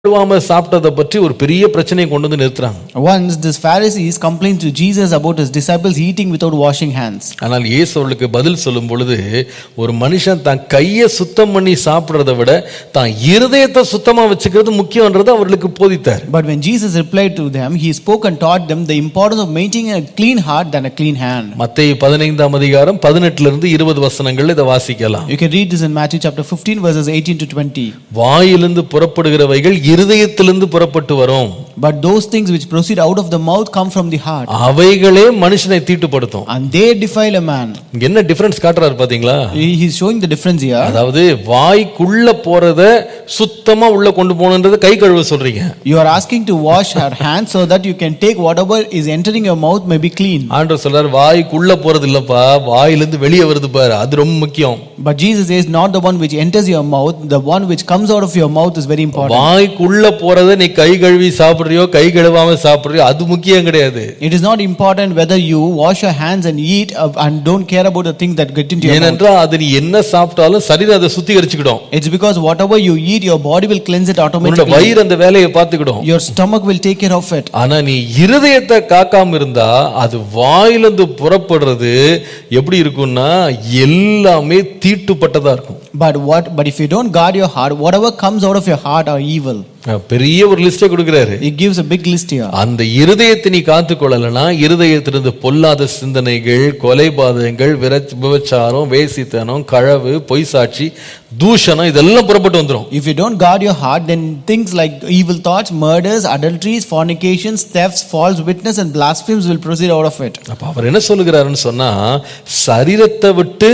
கழுவாம சாப்பிட்டதை பற்றி ஒரு பெரிய பிரச்சனையை கொண்டு வந்து நிறுத்துறாங்க. Once this Pharisees complained to Jesus about his disciples eating without washing hands. ஆனால் இயேசு அவர்களுக்கு பதில் சொல்லும் பொழுது, ஒரு மனுஷன் தான் கையை சுத்தம் பண்ணி சாப்பிடுறதை விட தான் இருதயத்தை சுத்தமா வச்சுக்கிறது முக்கியம்ன்றது அவர்களுக்கு போதித்தார். But when Jesus replied to them, he spoke and taught them the importance of maintaining a clean heart than a clean hand. மத்தேயு 15ஆம் அதிகாரம் 18 லிருந்து 20 வசனங்கள் இதை வாசிக்கலாம். You can read this in Matthew chapter 15 verses 18 to 20. வாயிலிருந்து புறப்படுகிறவைகள் இருதயத்திலிருந்து புறப்பட்டு வரும். But those things which proceed out of the mouth come from the heart, அவைகளே மனுஷனை தீட்டுப்படுத்தும். and they defile a man. என்ன டிஃபரன்ஸ் காட்டுறாரு பாத்தீங்களா? He is showing the difference here. அதாவது வாய்க்குள்ள போறத சுத்தமா உள்ள கொண்டு போகணும்ன்றத கை கழுவ சொல்றீங்க. You are asking to wash our hands so that you can take whatever is entering your mouth may be clean. ஆண்டவர் சொல்றார், வாய்க்குள்ள போறது இல்லப்பா, வாயிலிருந்து வெளியே வருது பாரு, அது ரொம்ப முக்கியம். But Jesus says not the one which enters your mouth, the one which comes out of your mouth is very important. வாய்க்குள்ள போறத நீ கை கழுவி சாப்பிடுறியோ கை கழுவாம சாப்பிடுறியோ அது முக்கியம் கிடையாது. It is not important whether you wash your hands and eat and don't care about the things that get into your mouth. ஏனென்றால் அது நீ என்ன சாப்பிட்டாலும் சரீரம் அதை சுத்திகரிச்சுக்கிடும். It's because whatever you eat, your body will cleanse it automatically. வயிறு அந்த வேலையை பார்த்துக்கிடும். Your stomach will take care of it. ஆனா நீ இருதயத்தை காக்காம இருந்தா அது வாயிலிருந்து புறப்படுறது எப்படி இருக்கும்னா எல்லாமே தீட்டுப்பட்டதா இருக்கும். But if you don't guard your heart, whatever comes out of your heart are evil. பெரிய ஒரு லிஸ்டே கொடுக்கிறாரு. He gives a big list here. அந்த இருதயத்தை நீ காத்துக்கொள்ளலனா இருதயத்திலிருந்து பொல்லாத சிந்தனைகள், கொலைபாதகங்கள், விபச்சாரம், வேசித்தனம், களவு, பொய் சாட்சி, தூஷணம் இதெல்லாம் புறப்பட்டு வந்துரும். If you don't guard your heart, then things like evil thoughts, murders, adulteries, fornications, thefts, false witness and blasphemies will proceed out of it. அப்ப அவர் என்ன சொல்லுகிறாருன்னு சொன்னா, சரீரத்தை விட்டு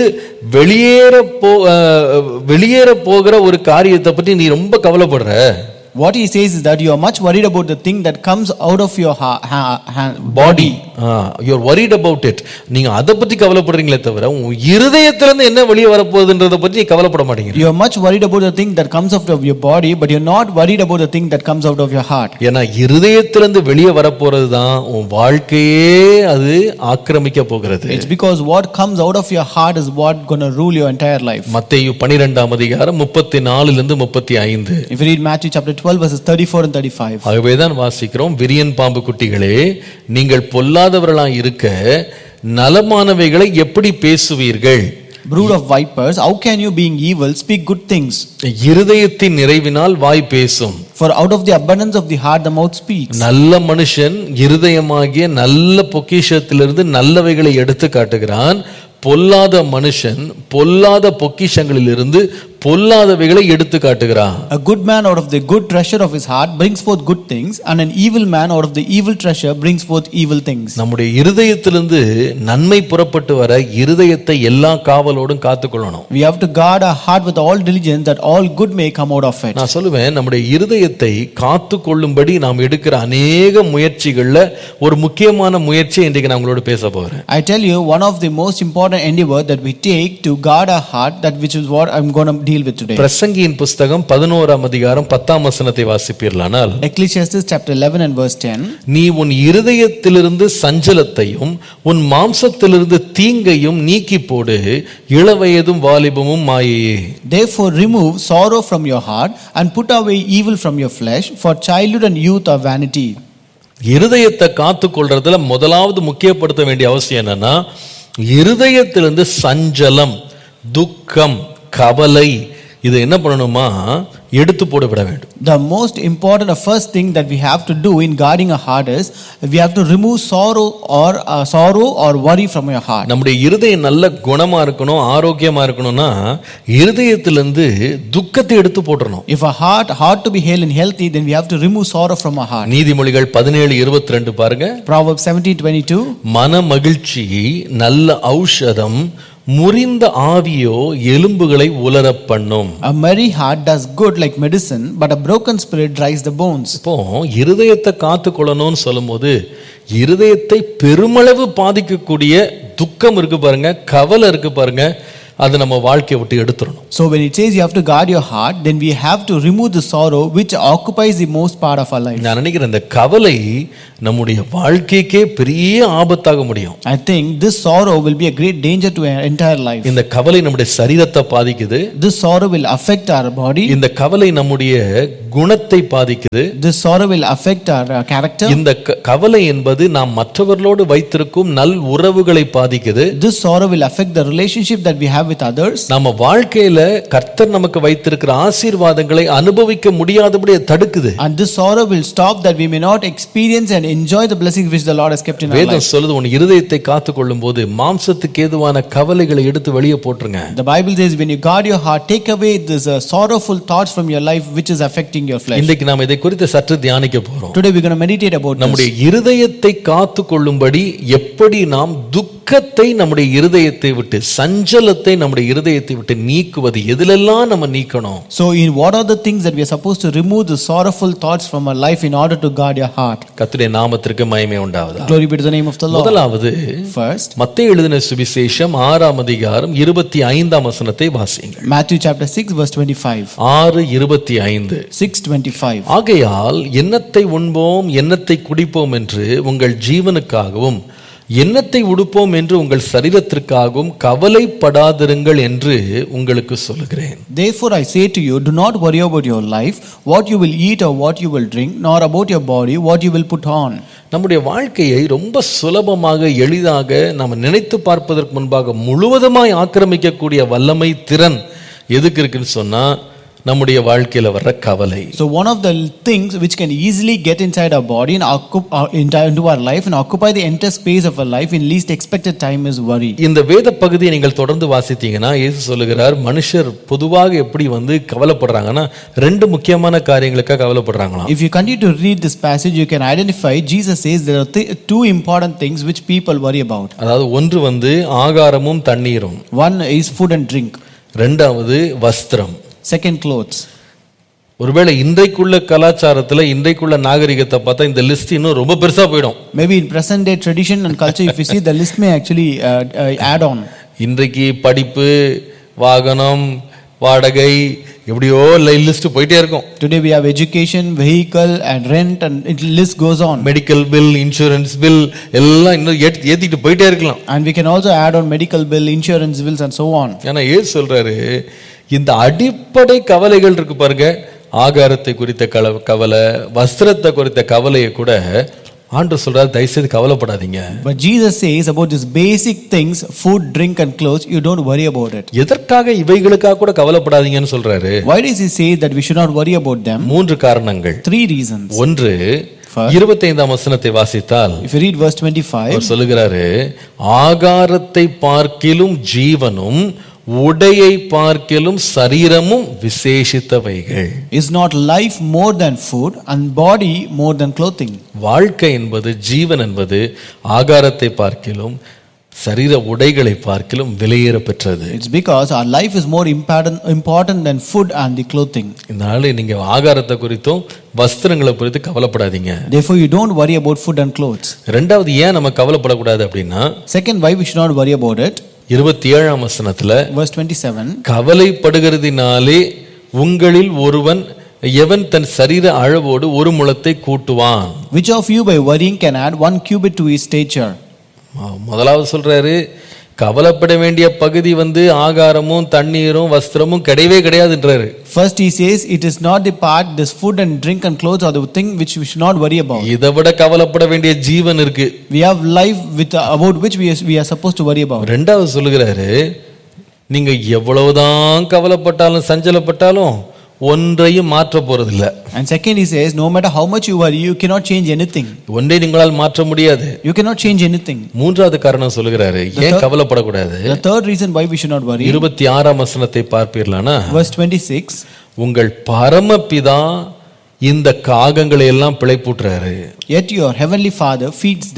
வெளியேற போகிற ஒரு காரியத்தை பற்றி நீ ரொம்ப கவலைப்படுற. What he says is that you are much worried about the thing that comes out of your body. You are worried about it. நீங்க அத பத்தி கவலைப்படுறீங்களே தவிர உங்க இருதயத்திலிருந்து என்ன வெளியே வர போகுதுன்றத பத்தி கவலைப்பட மாட்டீங்க. You are much worried about the thing that comes out of your body, but you are not worried about the thing that comes out of your heart. ஏனா இருதயத்திலிருந்து வெளியே வர போறது தான் உன் வாழ்க்கையே அது ஆக்கிரமிக்க போகிறது. It's because what comes out of your heart is what going to rule your entire life. மத்தேயு 12ஆம் அதிகாரம் 34 லிருந்து 35. If you read Matthew chapter 12 verses 34 and 35. ஆகவேதான் வாசிக்கிறோம், விரியன் பாம்பு குட்டிகளே, நீங்கள் பொல்லாதவர்களாய் இருக்க நலமானவைகளை எப்படி பேசுவீர்கள்? Brood of vipers, how can you being evil speak good things? இருதயத்தின் நிறைவினால் வாய் பேசும். For out of the abundance of the heart the mouth speaks. நல்ல மனுஷன் இருதயமாகிய நல்ல பொக்கிஷத்திலிருந்து நல்லவைகளை எடுத்து காட்டுகிறான். பொல்லாத மனுஷன் பொல்லாத பொக்கிஷங்களிலிருந்து பொல்லாதவைகளை எடுத்து காட்டுகிறான். A good man out of the good treasure of his heart brings forth good things, and an evil man out of the evil treasure brings forth evil things. நம்முடைய இருதயத்திலிருந்து நன்மை புறப்பட்டு வர இருதயத்தை எல்லா காவலோடும் காத்துக்கொள்ளணும். We have to guard our heart with all diligence that all good may come out of it. நான் சொல்லுவேன், நம்முடைய இருதயத்தை காத்துக்கொள்ளும்படி நாம் எடுக்கிற அநேக முயற்சிகள்ல ஒரு முக்கியமான முயற்சி இன்றைக்கு நான் உங்களோட பேச போகிறேன். I tell you, one of the most important endeavor that we take to guard our heart, that which is what I'm going to deal with today. பிரசங்கியின் புஸ்தகம் 11ஆம் அதிகாரம் 10ஆம் வசனத்தை வாசிப்பீர்களானால், Ecclesiastes chapter 11 and verse 10. நீ உன் இருதயத்திலிருந்து சஞ்சலத்தையும் உன் மாம்சத்திலிருந்து தீங்கையும் நீக்கி போடு, இளவயதும் வாலிபமும் மாயையே. Therefore remove sorrow from your heart and put away evil from your flesh, for childhood and youth are vanity. இருதயத்தை காத்துக்கொள்றதுல முதலாவது முக்கியப்படுத்த வேண்டிய அவசியம் என்னன்னா, இருதயத்திலிருந்து சஞ்சலம், துக்கம், கவலை இது என்ன பண்ணணுமா, எடுத்து போட விட வேண்டும். The most important first thing that we have to do in guarding our heart is we have to remove sorrow or worry from your heart. நம்முடைய இருதயம் நல்ல குணமா இருக்கணும், ஆரோக்கியமா இருக்கணும்னா இருதயத்திலிருந்து துக்கத்தை எடுத்து போடணும். If our heart to be hale and healthy, then we have to remove sorrow from our heart. நீதிமொழிகள் 17:22 பாருங்க. Proverbs 17:22. மன மகிழ்ச்சி நல்ல ஔஷதம், முறிந்த ஆவியோ எலும்புகளை உலர பண்ணும். A merry heart does good like medicine, but a broken spirit dries the bones. இப்போ இருதயத்தை காத்துக்கொள்ளணும்னு சொல்லும்போது இருதயத்தை பெருமளவு பாதிக்கக்கூடிய துக்கம் இருக்கு பாருங்க, கவலை இருக்கு பாருங்க, அது நம்ம வாழ்க்கையை விட்டு எடுத்துறணும். So when it says you have to guard your heart, then we have to remove the sorrow which occupies the most part of our life. நான் நினைக்கிறேன் இந்த கவலை நம்முடைய வாழ்க்கைக்கே பெரிய ஆபத்தாக முடியும். I think this sorrow will be a great danger to our entire life. இந்த கவலை நம்முடைய சரீரத்தை பாதிக்குது. This sorrow will affect our body. இந்த கவலை நம்முடைய குணத்தை பாதிக்குது. This sorrow will affect our character. இந்த கவலை என்பது நாம் மற்றவர்களோடு வைத்திருக்கும் நல் உறவுகளை பாதிக்குது. This sorrow will affect the relationship that we have with others. நம்ம வாழ்க்கையில கர்த்தர் நமக்கு வைத்திருக்கிற ஆசீர்வாதங்களை அனுபவிக்க முடியாதபடி தடுக்குது. And this sorrow will stop that we may not experience and enjoy the blessings which the Lord has kept in our life. வேதம் சொல்லுது உன் இருதயத்தை காத்துக்கொள்ளும்போது மாம்சத்துக்கு ஏதுவான கவலைகளை எடுத்து வெளியே போட்டுருங்க. The Bible says when you guard your heart, take away this sorrowful thoughts from your life which is affecting your flesh. இன்னைக்கு நாம் இதை குறித்து சற்று தியானிக்க போறோம். Today we are going to meditate about நம்முடைய this. இருதயத்தை காத்துக்கொள்ளும்படி எப்படி நாம் துக்கத்தை நம்முடைய இருதயத்தை விட்டு சஞ்சலத்தை நம்முடைய இருதயத்தை விட்டு நீக்குவது எதிலெல்லாம் நம்ம நீக்கணும். So in what are the things that we are supposed to remove the sorrowful thoughts from our life in order to guard your heart? கர்த்தருடைய நாமத்திற்கு மகிமை உண்டாவதாக. Glory be to the name of the Lord. முதலாவது First, மத்தேயு எழுதின சுவிசேஷம் 6ஆம் அதிகாரம் 25ஆம் வசனத்தை வாசியுங்கள். Matthew chapter 6 verse 25. 6:25. 6:25. ஆகையால் என்னத்தை உண்போம் என்னத்தை குடிப்போம் என்று உங்கள் ஜீவனுக்காகவும் என்னத்தை உடுப்போம் என்று உங்கள் சரீரத்திற்காகவும் கவலைப்படாதிருங்கள் என்று உங்களுக்கு சொல்லுகிறேன். Therefore I say to you, do not worry about your life, what you will eat or what you will drink, nor about your body, what you will put on. நம்முடைய வாழ்க்கையை ரொம்ப சுலபமாக எளிதாக நாம் நினைத்து பார்ப்பதற்கு முன்பாக முழுவதுமாய் ஆக்கிரமிக்கக்கூடிய வல்லமை திறன் எதுக்கு இருக்குன்னு சொன்னா நம்முடைய வாழ்க்கையில வர்ற கவலை. So one of the things which can easily get inside our body and into our life and occupy the entire space of our life in least expected time is worry. இந்த வேத பகுதியை நீங்கள் தொடர்ந்து வாசித்தீங்கன்னா இயேசு சொல்லுகிறார் மனுஷர் பொதுவாக எப்படி கவலைப்படுறாங்கன்னா ரெண்டு முக்கியமான காரியங்களுக்காக கவலைப்படுறாங்களாம். If you continue to read this passage, you can identify Jesus says there are two important things which people worry about. அதாவது ஒன்று ஆகாரமும் தண்ணீரும். One is food and drink. இரண்டாவது வஸ்திரம். Second, clothes. ஒருவேளை இன்றைக்குள்ள கலாச்சாரத்துல இன்றைக்குள்ள நாகரிகத்தை பார்த்தா இந்த லிஸ்ட் இன்னும் ரொம்ப பெருசா போயிடும். Maybe in present day tradition and culture, if you see, the list may actually add on. இன்றைக்கு படிப்பு, வாகனம், வாடகை எப்படியோ லிஸ்ட் போயிட்டே இருக்கும். Today we have education, vehicle and rent and it list goes on. Medical bill, insurance bill எல்லாம் இன்னும் ஏத்திட்டு போயிட்டே இருக்கலாம். And we can also add on medical bill, insurance bills and so on. ஏன்னா ஏசு சொல்றாரு இந்த அடிப்படை கவலைகள் இருக்கு பாருங்க, ஆகாரத்தை குறித்த கவலை, வஸ்திரத்தை குறித்த கவலையை கூட ஆண்டவர் சொல்றாரு தயவு செய்து கவலைப்படாதீங்க. But Jesus says about these basic things, food, drink and clothes, you don't worry about it. எதற்காக இவைகளுக்காக கூட கவலைப்படாதீங்கன்னு சொல்றாரு? Why does he say that we should not worry about them? மூன்று காரணங்கள். Three reasons. ஒன்று 25ஆம் வசனத்தை வாசித்தால் if you read verse 25, அவர் சொல்லுகிறாரு ஆகாரத்தை பார்க்கிலும் ஜீவனும் உடையை பார்க்கிலும் சரீரமும் விசேஷித்தவைகள். Is not life more than food and body more than clothing? வாழ்க்கை என்பது ஜீவன் என்பது ஆகாரத்தை பார்க்கிலும் சரீர உடைகளை பார்க்கிலும் விலையேற பெற்றது. It's because our life is more important than food and the clothing. இதனால நீங்க ஆகாரத்தை குறித்தும் வஸ்திரங்களை குறித்து கவலைப்படாதீங்க. Therefore you don't worry about food and clothes. இரண்டாவது ஏன் நம்ம கவலைப்படக்கூடாது அப்படின்னா, second, why we should not worry about it? 27ஆம் வசனத்துல verse 27, கவலைப்படுகிறதினாலே உங்களில் ஒருவன் எவன் தன் சரீர அளவோடு ஒரு முழத்தை கூட்டுவான். which of you by worrying can add 1 cubit to his stature? முதலாவது சொல்றாரு கவலைப்பட வேண்டிய பகுதி ஆகாரமும் தண்ணீரும் வஸ்திரமும் கிடையவே கிடையாதுன்றாரு. First he says it is not the part, this food and drink and clothes are the thing which we should not worry about. இதை விட கவலைப்பட வேண்டிய ஜீவன் இருக்கு. We have life about which we are supposed to worry about. ரெண்டாவது சொல்லுகிறாரு நீங்க எவ்வளவுதான் கவலைப்பட்டாலும் சஞ்சலப்பட்டாலும் ஒன்றையும் மாற்ற போறதில்ல. And second he says no matter how much you worry, you cannot change anything. ஒன்றை நீங்களால் மாற்ற முடியாது. You cannot change anything. மூன்றாவது காரணம் சொல்லுகிறாரு ஏன் கவலைப்படக்கூடாது. The third reason why we should not worry, 26ஆம் வசனத்தை பார்ப்பீர்களானா verse 26, உங்கள் பரமபிதா இந்த காகங்களை எல்லாம் பிழைப்பூட்டுறாரு. yet your heavenly Father feeds them.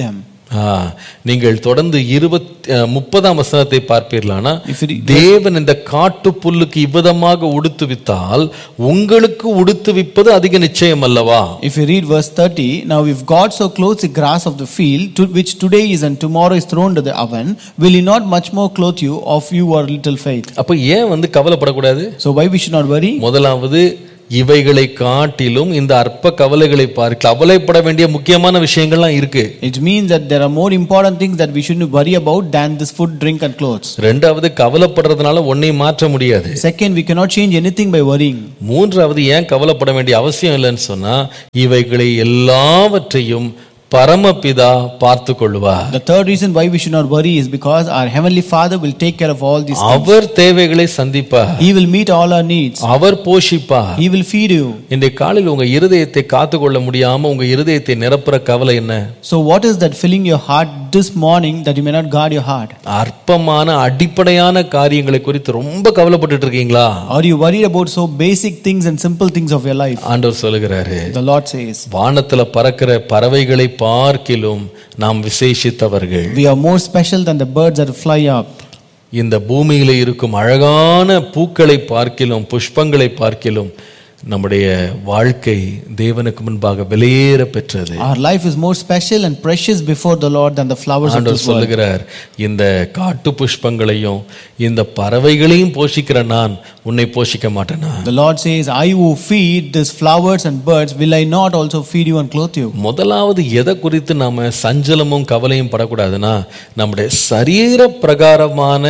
நீங்கள் தொடர்ந்து 30ஆம் வசனத்தை பார்ப்பீர்களானா, If you read தேவன் இந்த காட்டு புல்லுக்கு இவ்விதமாக உடுத்துவித்தால் உங்களுக்கு உடுத்துவிப்பது அதிக நிச்சயம் அல்லவா? If you read verse 30, now if God so clothes the grass of the field, which today is and tomorrow is thrown to the oven, will he not much more clothe you of your little faith? அப்ப ஏன் கவலைப்படக்கூடாது? So why we should not worry? முதலாவது, இவைகளை காட்டிலும் இந்த அற்ப கவலைகளை பார்க்க கவலைப்பட வேண்டிய முக்கியமான விஷயங்கள்லாம் இருக்கு. It means that there are more important things that we shouldn't worry about than this food, drink and clothes. ரெண்டாவது, கவலைப்படுறதுனால ஒன்னையும் மாற்ற முடியாது. Second, we cannot change anything by worrying. மூன்றாவது, ஏன் கவலைப்பட வேண்டிய அவசியம் இல்லைன்னு சொன்னா, இவைகளை எல்லாவற்றையும் பரமபிதா பார்த்து கொள்வார். The third reason why we should not worry is because our heavenly Father will take care of all these things. அவர் தேவைகளை சந்திப்பார். He will meet all our needs. Our போஷிப்பார். He will feed you. இன்றைய காலையில் உங்க இருதயத்தை காத்துக்கொள்ள முடியாம உங்க இருதயத்தை நிரப்புற கவலை என்ன? So what is that filling your heart this morning that you may not guard your heart? அற்பமான அடிப்படையான காரியங்களை குறித்து ரொம்ப கவலைப்பட்டுட்டு இருக்கீங்களா? Are you worried about so basic things and simple things of your life? ஆண்டவர் சொல்லுகிறாரு, The Lord says, வானத்துல பறக்கிற பறவைகளை பார்க்கிலும் நாம் விசேஷித்தவர்கள். we are more special than the birds that fly up. இந்த பூமியில இருக்கும் அழகான பூக்களை பார்க்கிலும் புஷ்பங்களை பார்க்கிலும் நம்முடைய வாழ்க்கை தேவனுக்கு முன்பாக விலையேற பெற்றது. Our life is more special and precious before the Lord than the flowers of this world. சொல்லுகிறார், இந்த காட்டு புஷ்பங்களையும் இந்த பறவைகளையும் போஷிக்கிற நான் உன்னை போஷிக்க மாட்டேனா? The Lord says, I who feed these flowers and birds, will I not also feed you and clothe you? முதலாவது எதை குறித்து நாம சஞ்சலமும் கவலையும் படக்கூடாதுன்னா, நம்முடைய சரீர பிரகாரமான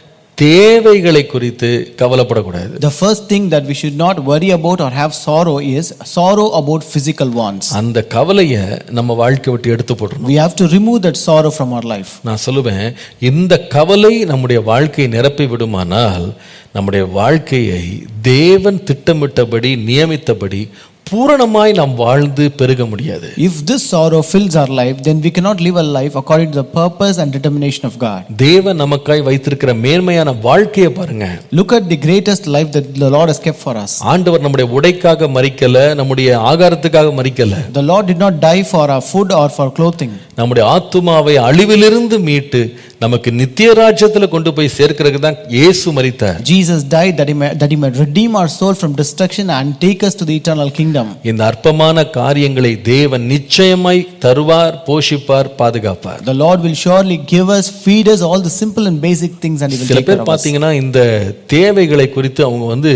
தேவைகளை குறித்து கவலைப்படக்கூடாது. The first thing that we should not worry about or have sorrow is sorrow about physical wants. அந்த கவலையை நம்ம வாழ்க்கை விட்டு எடுத்து போடணும். We have to remove that sorrow from our life. நான் சொல்லுவேன், இந்த கவலை நம்முடைய வாழ்க்கையை நிரப்பி விடுமானால் நம்முடைய வாழ்க்கையை தேவன் திட்டமிட்டபடி நியமித்தபடி பூரணமாய் நாம் வாழ்ந்து பெருக முடியாது. If this sorrow fills our life, then we cannot live a life according to the purpose and determination of God. தேவன் நமக்காய் வைத்திருக்கிற மேன்மையான வாழ்க்கையை பாருங்க. Look at the greatest life that the Lord has kept for us. ஆண்டவர் நம்முடைய உடைக்காக மரிக்கல, நம்முடைய ஆகாரத்துக்காக மரிக்கல. The Lord did not die for our food or for clothing. நம்முடைய ஆத்துமாவை அழிவிலிருந்து மீட்டு நமக்கு நித்திய ராஜ்யத்துல கொண்டு போய் சேர்க்கிறதுக்கு தான் இயேசு மரித்தார். Jesus died that he might redeem our soul from destruction and take us to the eternal kingdom. இந்த அற்பமான காரியங்களை தேவன் நிச்சயமாய் தருவார், போஷிப்பார், பாதுகாப்பார். The Lord will surely give us, feed us all the simple and basic things and he will சில take care பேர் of us. பாத்தீங்கன்னா இந்த தேவைகளை குறித்து அவங்க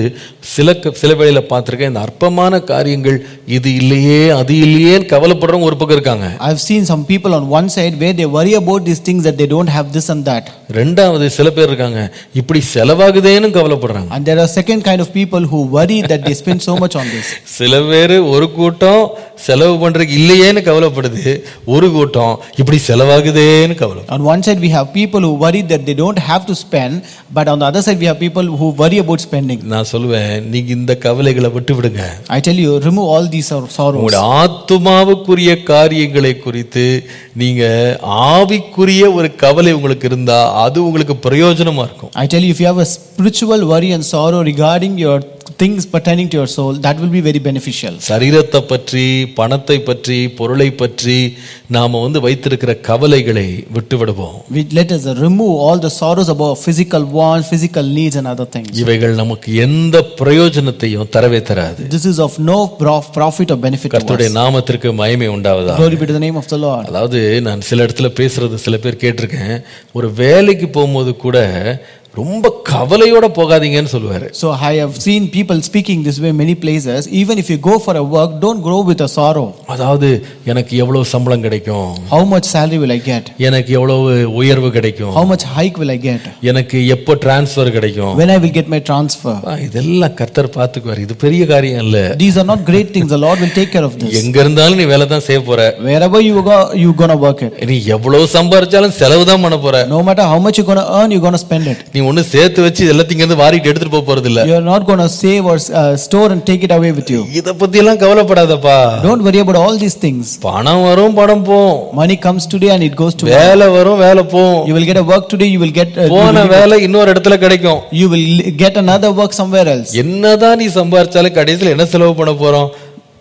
சில வேளையில பார்த்திருக்கேன், இந்த அற்பமான காரியங்கள் இது இல்லையே அது இல்லையேன்னு கவலைப்படுறவங்க ஒரு பக்கம் இருக்காங்க. I've seen some people on one side where they worry about these things that they don't have this and that. ரெண்டாவது சில பேர் இருக்காங்க, இப்படி செலவாகுதேன்னு கவலைப்படுறாங்க. And there are second kind of people who worry that they spend so much on this. சில பேர் ஒரு கூட்டம் செலவு பண்றதுக்கு இல்லையேன்னு கவலைப்படுது, ஒரு கூட்டம் இப்படி செலவாகுதேன்னு கவலை. On one side we have people who worry that they don't have to spend, but on the other side we have people who worry about spending. நான் சொல்லுவேன், நீங்க இந்த கவலைகளை விட்டு விடுங்க. I tell you, remove all these sorrows. உங்களுடைய ஆத்துமாவுக்குரிய காரியங்களை குறித்து நீங்க ஆவிக்குரிய ஒரு கவலை உங்களுக்கு இருந்தா அது உங்களுக்கு பிரயோஜனமா இருக்கும். I tell you, if you have a spiritual worry and sorrow regarding your things pertaining to your soul, that will be very beneficial. சரீரத்தை பற்றி, பணத்தை பற்றி, பொருளை பற்றி நாம வைத்திருக்கிற கவலைகளை விட்டு விடுவோம். Let us remove all the sorrows about physical wants, physical needs and other things. இவைகள் நமக்கு எந்த பிரயோஜனத்தையும் தரவே தராது. This is of no profit or benefit to us. கர்த்தருடைய நாமத்திற்கு மகிமை உண்டாவதாக. Glory be to the name of the Lord. அதாவது நான் சில இடத்துல பேசுறது சில பேர் கேட்டிருக்கேன், ஒரு வேலைக்கு போகும்போது கூட ரொம்ப கவலையோட போகாதீங்கன்னு சொல்லுவாரு. So I have seen people speaking this way many places. Even if you go for a work, don't go with a sorrow. அதாவது எனக்கு எவ்வளவு சம்பளம் கிடைக்கும், how much salary will I get, எனக்கு எவ்வளவு உயர்வு கிடைக்கும், how much hike will I get, எனக்கு எப்போ டிரான்ஸ்ஃபர் கிடைக்கும், when I will get my transfer. இதெல்லாம் கர்த்தர் பார்த்துக்குவார். இது பெரிய காரியம் இல்ல. These are not great things. The Lord will take care of this. எங்க இருந்தாலும் நீ வேலை தான் செய்ய போற. Wherever you go, you gonna work it. நீ எவ்வளவு சம்பாரிச்சாலும் செலவு தான் பண்ண போற. No matter how much you gonna earn, you gonna spend it. நீ ஒண்ணு சேர்த்து வச்சு எல்லாத்தையும் இருந்து வாரிட்டு எடுத்துட்டு போக போறது இல்ல. You are not gonna save or store and take it away with you. இத பத்தி எல்லாம் கவலைப்படாதப்பா. Don't worry about all these things. பணம் வரும், பணம் போகும். Money comes today and it goes tomorrow. வேலை வரும், வேலை போகும். You will get a work today, you will get போன வேலை இன்னொரு இடத்துல கிடைக்கும். you will get another work somewhere else. என்னதான் நீ சம்பாரிச்சாலும் கடைசில என்ன செலவு பண்ண போறோம்?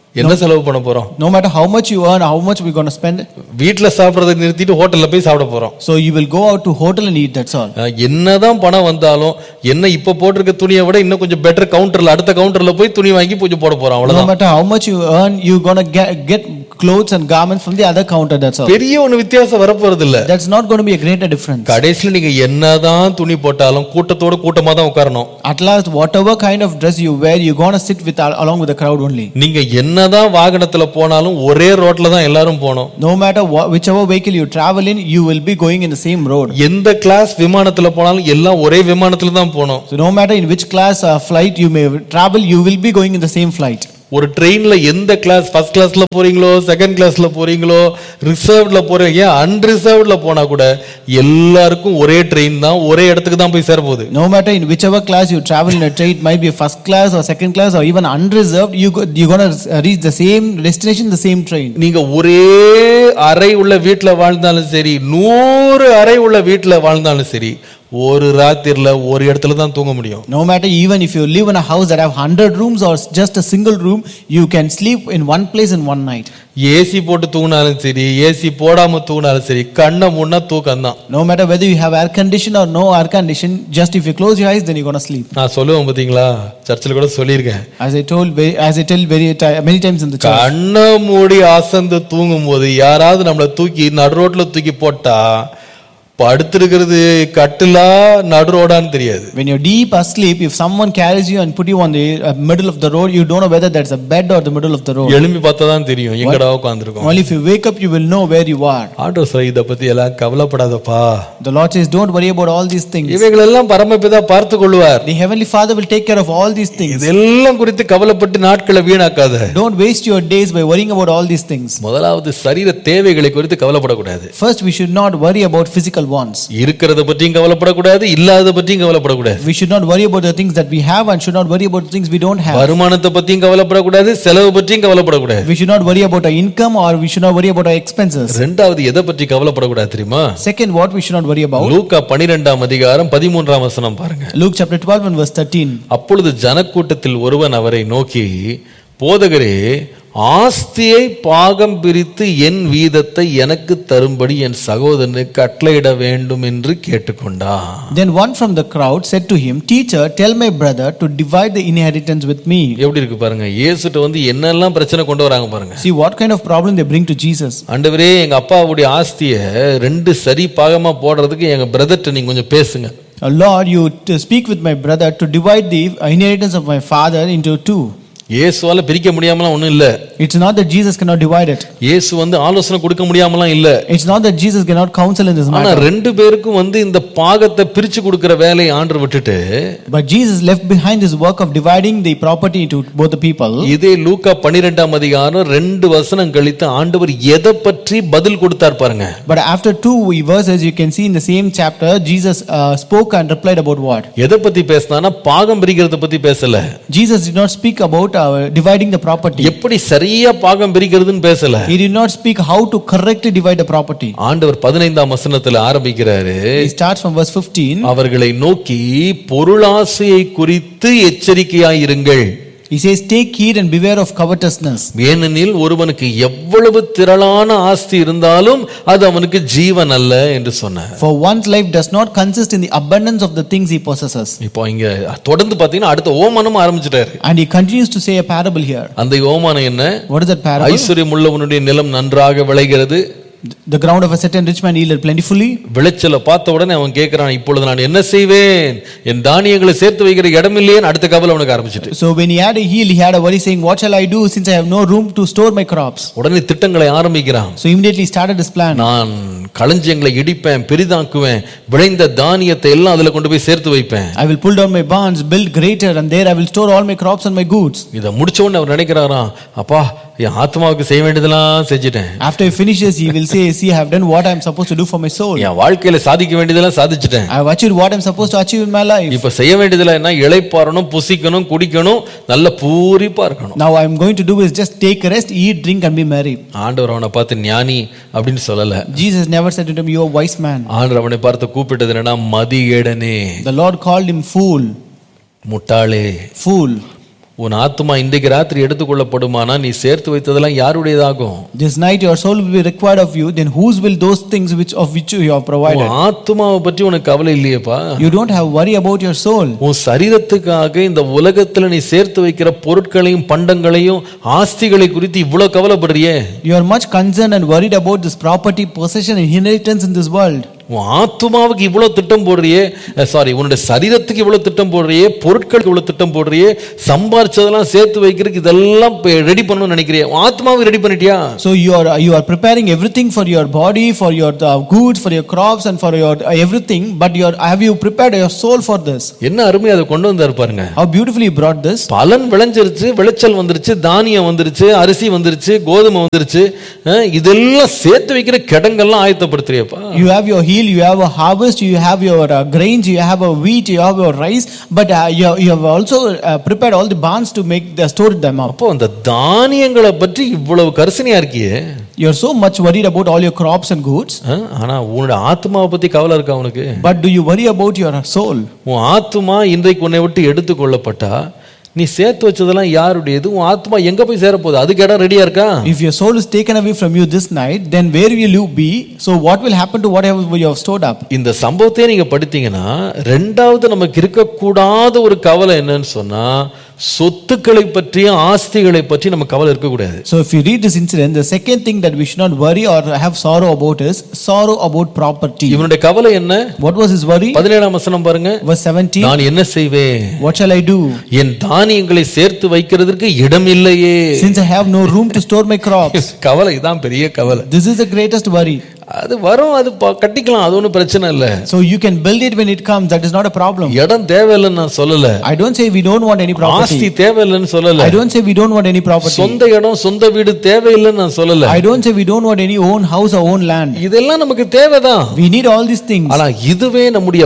என்ன செலவு பண்ண போறோம்? No matter how much you earn, how much we're going to spend. வீட்ல சாப்பிடுறதை நிறுத்திட்டு ஹோட்டல்ல போய் சாப்பிட போறோம். So you will go out to hotel and eat, that's all. என்னதான் பணம் வந்தாலும் என்ன இப்ப போட்டிருக்க துணியை விட இன்னும் கொஞ்சம் பெட்டர் கவுண்டர்ல அடுத்த கவுண்டர்ல போய் துணி வாங்கி பூஜை போட போறோம். No அவ்வளவுதான். matter how much you earn, you're going to get clothes and garments from the other counter, that's all. பெரிய ஒண்ணு வித்தியாசம் வரப்போறது இல்ல. That's not going to be a greater difference. கடைசில நீங்க என்னதான் துணி போட்டாலும் கூட்டத்தோட கூட்டமா தான் உட்காரணும். At last, whatever kind of dress you wear, you're going to sit with along with the crowd only. நீங்க என்னதான் வாகனத்துல போனாலும் ஒரே ரோட்ல தான் எல்லாரும் போணும். No matter whichever vehicle you travel in, you will be going in the same road. எந்த கிளாஸ் விமானத்துல போனாலும் எல்லாம் ஒரே விமானத்துல தான் போணும். So no matter in which class flight you may travel, you will be going in the same flight. ஒரு ட்ரெயின்ல எந்த கிளாஸ், ஃபர்ஸ்ட் கிளாஸ்ல போறீங்களோ செகண்ட் கிளாஸ்ல போறீங்களோ ரிசர்வ்ட்ல போறீங்க அன்ரிசர்வ்ட்ல போனா கூட எல்லாருக்கும் ஒரே ட்ரெயின் தான், ஒரே இடத்துக்கு தான் போய் சேர போகுது. No matter in whichever class you travel in a train, it might be first class or second class or even unreserved, you're going to reach the same destination, the same train. நீங்க ஒரே அறை உள்ள வீட்ல வாழ்ந்தாலும் சரி, 100 அறை உள்ள வீட்ல வாழ்ந்தாலும் சரி, ஒரு ராத்திரில ஒரு இடத்துல தான் தூங்க முடியும். No matter even if you live in a house that have 100 rooms or just a single room, you can sleep in one place in one night. AC போட்டு தூங்கினாலும் சரி, ஏசி போடாம தூங்கினாலும் சரி, கண்ணை மூடினா தூக்கம் தான். No matter whether you have air condition or no air condition, just if you close your eyes, then you're going to sleep. நான் சொல்லுவேன் பாத்தீங்களா, சர்ச்சில் கூட சொல்லியிருக்கேன். As I tell many times in the church. கண்ணை மூடி அசந்து தூங்கும் போது யாராவது நம்மளை தூக்கி நடு ரோட்ல தூக்கி போட்டா படுத்திருக்கிறது கட்டிலா நடு ரோடான்னு தெரியாது. When you're deep asleep, if someone carries you and put you on the middle of the road, you don't know whether that's a bed or the middle of the road. எழும்பி பார்த்தா தான் தெரியும் எங்கடா உட்கார்ந்திருக்கோம். Only if you wake up, you will know where you are. ஆண்டவர் சொல்ல இத பத்தி எல்லாம் கவலைப்படாதப்பா. The Lord says, don't worry about all these things. இவைகளெல்லாம் பரமபிதா பார்த்து கொள்வார். The Heavenly Father will take care of all these things. இதெல்லாம் குறித்து கவலைப்பட்டு நாட்களை வீணாக்காத. Don't waste your days by worrying about all these things. முதலாவது சரீர தேவைகளை குறித்து கவலைப்படக்கூடாது. First, we should not worry about physical wants. இருக்கிறத பற்றியும் கவலைப்படக்கூடாது, இல்லாத பற்றியும் கவலைப்படக்கூடாது. We should not worry about the things that we have and should not worry about the things we don't have. வருமானத்தை பற்றியும் கவலைப்படக்கூடாது, செலவு பற்றியும் கவலைப்படக்கூடாது. We should not worry about our income or we should not worry about our expenses. இரண்டாவது எதை பற்றி கவலைப்படக்கூடாது தெரியுமா? Second, what we should not worry about. லூக்கா 12ஆம் அதிகாரம் 13ஆம் வசனம் பாருங்க. Luke chapter 12 and verse 13. அப்பொழுது ஜனக்கூட்டத்தில் ஒருவன் அவரை நோக்கி, போதகரே, ஆஸ்தியை பாகம் பிரித்து என் வீதத்தை எனக்கு தரும்படி என் சகோதரனுக்கு கட்டளையிட வேண்டும் என்று கேட்டுக்கொண்டான். Then one from the crowd said to him, Teacher, tell my brother to divide the inheritance with me. எப்படி இருக்கு பாருங்க, இயேசுட்ட வந்து என்னெல்லாம் பிரச்சனை கொண்டு வராங்க பாருங்க. See what kind of problem they bring to Jesus. ஆண்டவரே, எங்க அப்பாவுடைய ஆஸ்தியை 2 சரி பாகமா போடுறதுக்கு எங்க பிரதர்ட்ட நீங்க கொஞ்சம் பேசுங்க. Lord, you speak with my brother to divide the inheritance of my father into 2. இயேசுவால பிரிக்க முடியாமலாம் ஒண்ணும் இல்ல. It's not that Jesus cannot divide it. இயேசு வந்து ஆலோசனை கொடுக்க முடியாமலாம் இல்ல. It's not that Jesus cannot counsel in this matter. ஆனா ரெண்டு பேருக்கும் வந்து இந்த பாகத்தை பிரிச்சு கொடுக்கிற வேலையை ஆண்டவர் விட்டுட்டு, but Jesus left behind this work of dividing the property into both the people. இதே லூக்கா 12ஆம் அதிகாரம் 2 வசனம் கழித்து ஆண்டவர் எதை பற்றி பதில் கொடுத்தார் பாருங்க. But after 2 verses you can see in the same chapter Jesus spoke and replied about what? எதை பத்தி பேசினானா பாகம் பிரிக்கிறத பத்தி பேசல. Jesus did not speak about dividing the property. எப்படி சரியா பாகம் பிரிக்கிறதுன்னு பேசல. He did not speak how to correctly divide the property. ஆண்டவர் 15ஆம் வசனத்துல ஆரம்பிக்கிறாரு. He starts from verse 15. அவர்களை நோக்கி பொருளாசையை குறித்து எச்சரிக்கையாய் இருங்கள். He says, take heed and beware of covetousness. ஏனெனில் ஒருவனுக்கு எவ்வளவு திரளான ஆஸ்தி இருந்தாலும் அது அவனுக்கு ஜீவன் அல்ல என்று சொன்னார். For one's life does not consist in the abundance of the things he possesses. இப்போ இங்க தொடர்ந்து பாத்தீங்கன்னா அடுத்த ஓமானம் ஆரம்பிச்சிட்டாரு. And he continues to say a parable here. அந்த ஓமானம் என்ன? What is that parable? ஐஸ்வர்யம் உள்ளவனுடைய நிலம் நன்றாக விளைகிறது. The ground of a certain rich man yielded plentifully. விளைச்சலை பார்த்த உடனே அவன் கேட்கிறான், இப்பொழுது நான் என்ன செய்வேன்? என் தானியங்களை சேர்த்து வைக்கிற இடம் இல்லையே. அடுத்த கவலை அவனுக்கு ஆரம்பிச்சிட்டு. So when he had a heel, he had a worry saying, what shall I do since I have no room to store my crops? உடனே திட்டங்களை ஆரம்பிக்கிறான். So immediately he started his plan. நான் களஞ்சியங்களை இடிப்பேன், பெரிதாக்குவேன், விளைந்த தானியத்தை எல்லாம் அதுல கொண்டு போய் சேர்த்து வைப்பேன். I will pull down my barns, build greater, and there I will store all my crops and my goods. இத முடிச்ச உடனே அவர் நினைக்கிறாராம், அப்பா என் ஆத்மாவுக்கு செய்ய வேண்டியதெல்லாம் செஞ்சிட்டேன். After he finishes, he will say, see, I have done what I am supposed to do for my soul. என் வாழ்க்கையில சாதிக்க வேண்டியதெல்லாம் சாதிச்சிட்டேன். I have achieved what I am supposed to achieve in my life. இப்ப செய்ய வேண்டியதெல்லாம் என்ன? இளைப்பாறணும், புசிக்கணும், குடிக்கணும், நல்ல பூரிப்பா இருக்கணும். Now I am going to do is just take rest, eat, drink and be merry. ஆண்டவர் அவனை பார்த்து ஞானி அப்படின்னு சொல்லல. Jesus never said to him, you are a wise man. ஆண்டவர் அவனை பார்த்து கூப்பிட்டது என்னன்னா, மதியேடனே. The Lord called him fool. முட்டாளே. Fool. உன் ஆத்துமா இன்றைக்கு ராத்திரி எடுத்துக்கொள்ளப்படுமானா நீ சேர்த்து வைத்ததெல்லாம் யாருடையதாகும்? This night your soul will be required of you, then whose will those things of which you have provided? உன் ஆத்துமாவை பற்றி உனக்கு கவலை இல்லையேப்பா. You don't have worry about your soul. உன் சரீரத்துக்காக இந்த உலகத்துல நீ சேர்த்து வைக்கிற பொருட்களையும் பண்டங்களையும் ஆஸ்திகளை குறித்து இவ்வளவு கவலைப்படுறியே. You are much concerned and worried about this property, possession and inheritance in this world. உன் ஆத்துமாவுக்கு இவ்வளவு திட்டம் போடுறியே, உன்னுடைய சரீரத்துக்கு இவ்வளவு திட்டம் போடுறியே, பொருட்களுக்கு இவ்வளவு திட்டம் போடுறியே, சம்பாரிச்சதெல்லாம் சேர்த்து வைக்கிறதுக்கு இதெல்லாம் ரெடி பண்ணணும்னு நினைக்கிறியே. உன் ஆத்மாவை ரெடி பண்ணிட்டியா? So you are preparing everything for your body, for your goods, for your crops and for your everything, but have you prepared your soul for this? என்ன அருமையா அதை கொண்டு வந்தாரு பாருங்க. How beautifully he brought this. பலன் விளைஞ்சிருச்சு, விளைச்சல் வந்துருச்சு, தானியம் வந்துருச்சு, அரிசி வந்துருச்சு, கோதுமை வந்துருச்சு, இதெல்லாம் சேர்த்து வைக்கிற கிடங்கெல்லாம் ஆயத்தப்படுத்துறியப்பா. You have your heel, you have a harvest, you have your grains, you have a wheat, you have your rice, but you have also prepared all the barns to make the store them up. அப்போ அந்த தானியங்களை பற்றி இவ்வளவு கரிசனையா இருக்கியே. You are so much worried about all your crops and goods. ஆனா உன்னோட ஆத்மாவை பத்தி கவலை இருக்கா உனக்கு? But do you worry about your soul? உன் ஆத்மா இன்றைக்கு உன்னை விட்டு எடுத்துக்கொள்ளப்பட்டா நீ சேர்த்து வச்சதெல்லாம் யாருடையது? உன் ஆத்மா எங்க போய் சேர போகுது? அதுக்கு இடம் ரெடியா இருக்கா? If your soul is taken away from you this night, then where will you be? So what will happen to whatever you have stored up? இந்த சம்பவத்தை நீங்க படித்தீங்கன்னா ரெண்டாவது நமக்கு இருக்கக்கூடாத ஒரு கவலை என்னன்னு சொன்னா சொத்துக்களை பற்றியும் ஆஸ்திகளை பற்றி நமக்கு கவலை இருக்கக்கூடாது. So if you read this incident, the second thing that we should not worry or have sorrow about is sorrow about property. இவனுடைய கவலை என்ன? What was his worry? 17ஆம் வசனம் பாருங்க. Verse 17. நான் என்ன செய்வேன்? What shall I do? என் தானியங்களை சேர்த்து வைக்கிறதுக்கு இடம் இல்லையே. Since I have no room to store my crops. கவலை இதான் பெரிய கவலை. This is the greatest worry. அது வரும், அது கட்டிக்கலாம், அது ஒன்றும் பிரச்சனை இல்லை. So you can build it when it comes, that is not a problem. இடம் தேவையில்லைன்னு நான் சொல்லல. I don't say we don't want any property. ஆஸ்தி தேவையில்லைன்னு சொல்லல. I don't say we don't want any property. சொந்த இடம் சொந்த வீடு தேவையில்லைன்னு நான் சொல்லல. I don't say we don't want any own house or own land. இதெல்லாம் நமக்கு தேவைதான். We need all these things. ஆனா இதுவே நம்முடைய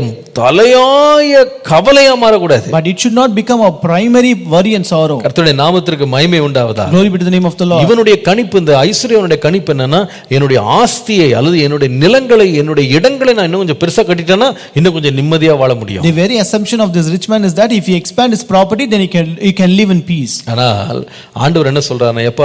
தலையாய கவலையா மாறக்கூடாது. But it should not become a primary worry and sorrow. கர்த்தருடைய நாமத்திற்கு மகிமை உண்டாவதா. Glory be to the name of the Lord. இவனுடைய கணிப்பு, இந்த ஐஸ்வர்யனுடைய கணிப்பு என்னன்னா, என்னுடைய ஆஸ்தியை என்னுடைய நிலங்களை என்னுடைய இடங்களை நான் இன்னும் கொஞ்சம் பெருசா கட்டிட்டேன்னா இன்னும் கொஞ்சம் நிம்மதியா வாழ முடியும். The very assumption of this rich man is that if he expand his property, then he can live in peace. ஆனால் ஆண்டவர் என்ன சொல்றாருன்னா, எப்பா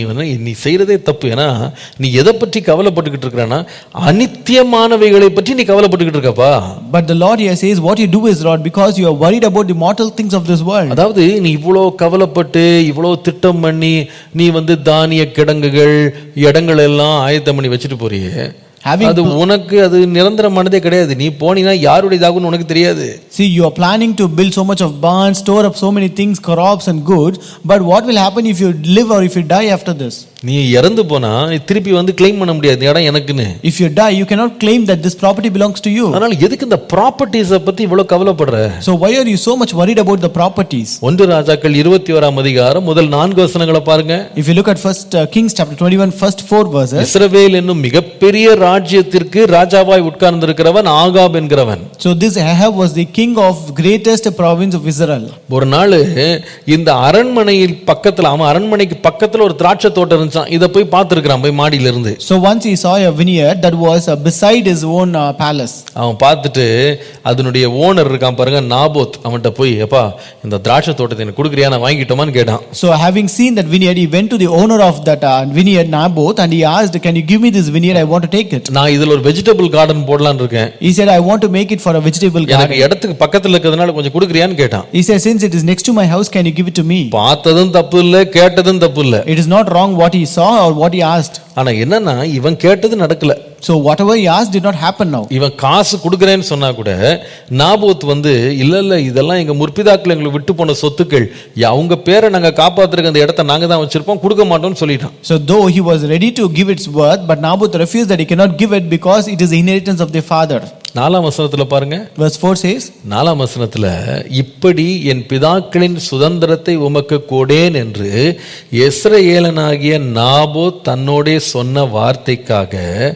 நீ செய்யறதே தப்பு. ஏன்னா நீ எதை பற்றி கவலைப்பட்டுக்கிட்டு இருக்கிறான்னா அநித்தியமானவைகளை பற்றி நீ கவலைப்பட்டுக்கிட்டு இருக்கப்பா. But the Lord here says what you do is Lord, because you are worried about the mortal things of this world. அதாவது நீ இவ்வளோ கவலைப்பட்டு இவ்வளோ திட்டம் பண்ணி நீ தானிய கிடங்குகள் இடங்கள் எல்லாம் ஆயத்தம் பண்ணி வச்சுட்டு போறியே, அது உனக்கு அது நிரந்தரமானதே கிடையாது. நீ போனீனா யாருடையதாகும்னு உனக்கு தெரியாது. See, you are planning to build so much of barns, store up so many things, crops and goods, but what will happen if you live or if you die after this? நீ இறந்து போனா திருப்பி claim பண்ண முடியாது இடம் எனக்குன்னு. If you die, you cannot claim that this property belongs to you. அதனால எதுக்கு இந்த ப்ராப்பர்ட்டிஸ பத்தி இவ்வளவு கவலைப்படுற? So why are you so much worried about the properties? 1 ராஜாக்கள் 21ஆம் அதிகாரம் முதல் 4 வசனங்களை பாருங்க. If you look at first Kings chapter 21 first 4 verses. இஸ்ரவேல் என்னும் மிகப்பெரிய ராஜ்யத்திற்கு ராஜாவாய் உட்கார்ந்திருக்கிறவன் Ahab என்கிறவன். So this Ahab was the king of greatest province of Israel. ஒரு நாள் இந்த அரண்மனையில் பக்கத்துல, அவன் அரண்மனைக்கு பக்கத்துல ஒரு திராட்சை தோட்டம், இத போய் பார்த்திருக்கான் போய் மாடியில இருந்து. So once he saw a vineyard that was beside his own palace. அவன் பார்த்துட்டு அதனுடைய ஓனர் இருக்கான் பாருங்க, நாபோத், அவன்கிட்ட போய் எப்பா இந்த திராட்சை தோட்டத்தை எனக்கு கொடுக்குறியா, நான் வாங்கிட்டோமான்னு கேட்டான். So having seen that vineyard, he went to the owner of that vineyard, Naboth, and he asked, can you give me this vineyard? I want to take it. நான் இதுல ஒரு வெஜிடபிள் கார்டன் போடலாம்னு இருக்கேன். He said, I want to make it for a vegetable garden. எனக்கு இடத்துக்கு பக்கத்துல இருக்கிறதுனால கொஞ்சம் கொடுக்குறியான்னு கேட்டான். He said, since it is next to my house, can you give it to me? பார்த்ததும் தப்பு இல்ல, கேட்டதும் தப்பு இல்ல. It is not wrong what he saw or what he asked. ஆனா என்னன்னா இவன் கேட்டது நடக்கல. So whatever he asked did not happen now. இவன் காசு கொடுக்கறேன்னு சொன்னா கூட நாபோத் இல்ல இதெல்லாம் எங்க முற்பிதாக்கள் எங்களுக்கு விட்டு போன சொத்துக்கள், அவங்க பேரை நாங்க காப்பாத்துறதுக்கு அந்த இடத்தை நாங்க தான் வச்சிருப்போம், கொடுக்க மாட்டோம்னு சொல்லிட்டான். So though he was ready to give its worth, but Naboth refused that he cannot give it because it is the inheritance of their father. 4ஆம் வசனத்துல பாருங்க. Verse 4 says, 4ஆம் வசனத்துல இப்படி என் பிதாக்களின் சுதந்திரத்தை உமக்கு கொடேன் என்று யெஸ்ரயேலனாகிய நாபோத் தன்னோடே சொன்ன வார்த்தைக்காக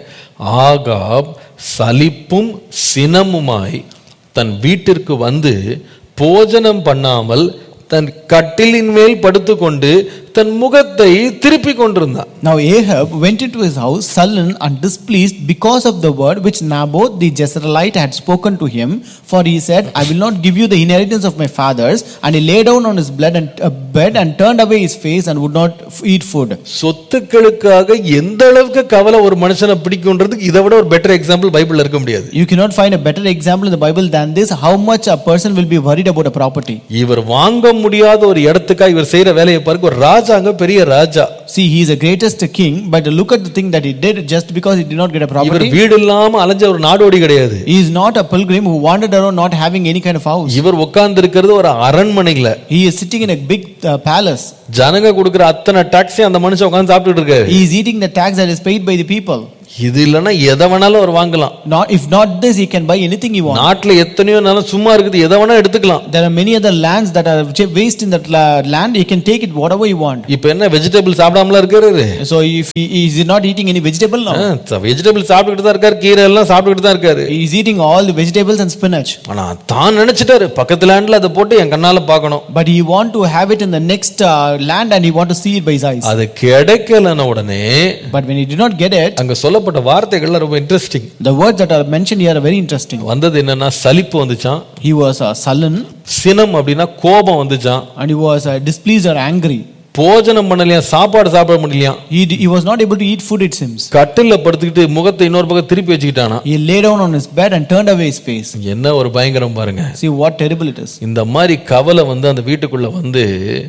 ஆகாப் சலிப்பும் சினமுமாய் தன் வீட்டிற்கு வந்து போஜனம் பண்ணாமல் தன் கட்டிலின் மேல் படுத்துக்கொண்டு தன் முகத்தை திருப்பி கொண்டிருந்தான். Now Ahab went into his house sullen and displeased because of the word which Naboth the Jezreelite had spoken to him. For he said, I will not give you the inheritance of my fathers. And he lay down on his bed and turned away his face and would not eat food. சொத்துக்களுக்காக எந்த அளவுக்கு கவலை ஒரு மனுஷனை பிடிக்கும்ன்றதுக்கு இதை விட ஒரு better example பைபிள்ல இருக்க முடியாது. You cannot find a better example in the Bible than this, how much a person will be worried about a property. இவர் வாங்க முடியாத ஒரு இடத்துக்காக இவர் செய்யற வேலையை பாருங்க. ஒரு ராஜாங்க, பெரிய ராஜா. See, he is the greatest king, but look at the thing that he did just because he did not get a property. இவர் வீடு இல்லாம அலைஞ்ச ஒரு நாடோடி கிடையாது. He is not a pilgrim who wandered around not having any kind of house. இவர் உட்கார்ந்து இருக்கிறது ஒரு அரண்மனையில. He is sitting in a big palace. ஜனங்க கொடுக்கிற அத்தனை டாக்ஸி அந்த மனுஷன் உட்கார்ந்து சாப்பிட்டுட்டு இருக்காரு. He is eating the tax that is paid by the people. இது இல்லனா எதை வேணாலும் அவர் வாங்கலாம். If not this, he can buy anything he wants. நாட்டுல எத்தனையோ நிலம் சும்மா இருக்குது, எதை வேணா எடுத்துக்கலாம். There are many other lands that are waste in that land. He can take it whatever he want. இப்போ என்ன வெஜிடபிள் சாப்பிடாமல இருக்காரு? So if he is not eating any vegetable now. Vegetable சாப்பிட்டுட்டு தான் இருக்காரு, கீரை எல்லாம் சாப்பிட்டுட்டு தான் இருக்காரு. He is eating all the vegetables and spinach. ஆனா தான் நினைச்சிட்டாரு பக்கத்து லேண்ட்ல அத போட்டு என் கண்ணால பார்க்கணும். But he want to have it in the next land and he want to see it by his eyes. அது கிடைக்கலன உடனே, but when he did not get it, அங்க சொல்லப்பட்ட வார்த்தைகள் ரொம்ப interesting. The words that are mentioned here are very interesting. வந்தது என்னன்னா சலிப்பு வந்துச்சாம். He was sullen. சினம் அப்படினா கோபம் வந்துச்சாம். And he was displeased or angry. போஜனம் பண்ணலையா, சாப்பாடு சாப்பிட முடியலையா. He was not able to eat food, it seems. கட்டில்ல படுத்துக்கிட்டு முகத்தை இன்னொரு பக்கம் திருப்பி வச்சிட்டானா. He lay down on his bed and turned away his face. என்ன ஒரு பயங்கரம் பாருங்க. See what terrible it is. இந்த மாதிரி கவலை வந்து அந்த வீட்டுக்குள்ள வந்து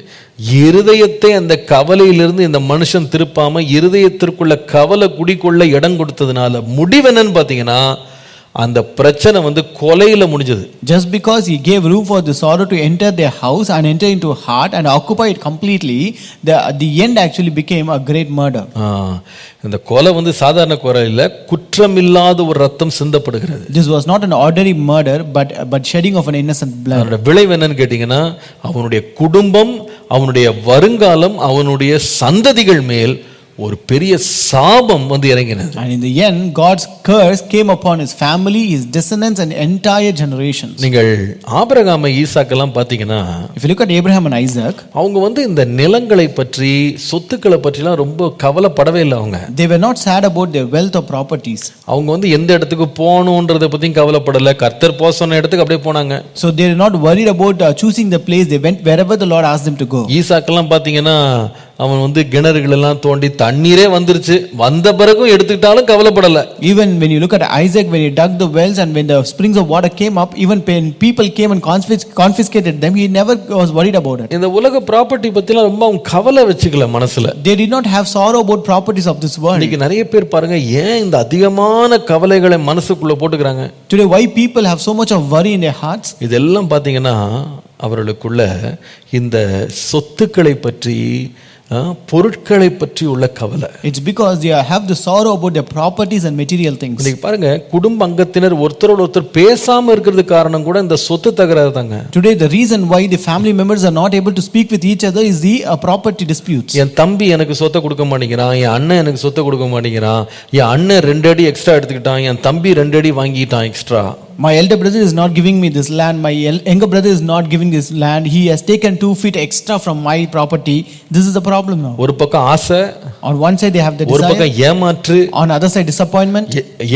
இருதயத்தை அந்த கவலையிலிருந்து இந்த மனுஷன் திருப்பாம இருதயத்திற்குள்ள கவலை குடிக்கொள்ள இடம் கொடுத்ததுனால முடிவு என்னன்னு பாத்தீங்கன்னா, அந்த பிரச்சனை வந்து கொலையில முடிஞ்சது. Just because he gave room for the sorrow to enter their house and enter into heart and occupy it completely, the end actually became a great murder. இந்த கொலை வந்து சாதாரண கொலை இல்ல, குற்றமில்லாத ஒரு ரத்தம் சிந்தப்படுகிறது. This was not an ordinary murder but shedding of an innocent blood. அதோட விளைவு என்னன்னு கேட்டீங்கன்னா, அவனுடைய குடும்பம், அவனுடைய வருங்காலம், அவனுடைய சந்ததிகள் மேல் ஒரு பெரிய சாபம் வந்து இறங்கினது. And in the end, God's curse came upon his family, his descendants and entire generations. நீங்கள் ஆபிரகாம், ஈசாக்கெல்லாம் பாத்தீங்கன்னா, if you look at Abraham and Isaac, அவங்க வந்து இந்த நிலங்களை பற்றி, சொத்துக்களை பற்றிலாம் ரொம்ப கவலைப்படவே இல்லை. அவங்க they were not sad about their wealth or properties. அவங்க வந்து எந்த இடத்துக்கு போகணும்ன்றதை பத்தியும் கவலைப்படல. கர்த்தர் போக சொன்ன இடத்துக்கு அப்படியே போனாங்க. So they were not worried about choosing the place. They went wherever the Lord asked them to go. ஈசாக்கெல்லாம் பாத்தீங்கன்னா, அவன் வந்து கிணறுகள் எல்லாம் தோண்டி தண்ணீரே வந்துருச்சு, வந்த பிறகும் எடுத்துக்கிட்டாலும் கவலைப்படல. Even when you look at Isaac, when he dug the wells and when the springs of water came up, even when people came and confiscated them, he never was worried about it. இந்த உலக property பத்திலாம் ரொம்ப அவன் கவலை வச்சுக்கல மனசுல. They did not have sorrow about properties of this world. இன்னைக்கு நிறைய பேர் பாருங்க, ஏன் இந்த அதிகமான கவலைகளை மனசுக்குள்ள போட்டுக்கிறாங்க. Today why people have so much of worry in their hearts? இதெல்லாம் பாத்தீங்கன்னா அவர்களுக்குள்ள இந்த சொத்துக்களை பற்றி, பொருட்களை பற்றி உள்ள கவலை. It's because they have the sorrow about their properties and material things. இன்னைக்கு பாருங்க, குடும்ப அங்கத்தினர் ஒருத்தரோட ஒருத்தர் பேசாம இருக்கிறது காரணம் கூட இந்த சொத்து தகராறு தாங்க. Today the reason why the family members are not able to speak with each other is the property disputes. என் தம்பி எனக்கு சொத்தை கொடுக்க மாட்டேங்கிறான், என் அண்ணன் எனக்கு சொத்தை கொடுக்க மாட்டேங்கிறான், என் அண்ணன் 2 அடி எக்ஸ்ட்ரா எடுத்துக்கிட்டான், என் தம்பி 2 அடி வாங்கிட்டான் extra. My elder brother is not giving me this land. My younger brother is not giving this land. He has taken 2 feet extra from my property. This is the problem now. ஒரு பக்கம் ஆசை, on one side they have the ஒரு desire, பக்கம் ஏமாற்று, on other side disappointment,